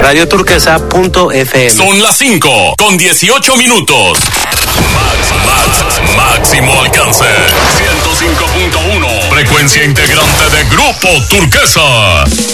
radioturquesa.fm. Son las 5:18. Máximo alcance. 105.1. Frecuencia integrante de Grupo Turquesa.